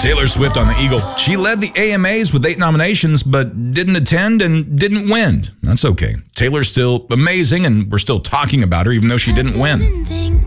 Taylor Swift on the Eagle. She led the AMAs with 8 nominations, but didn't attend and didn't win. That's okay. Taylor's still amazing, and we're still talking about her, even though she didn't win.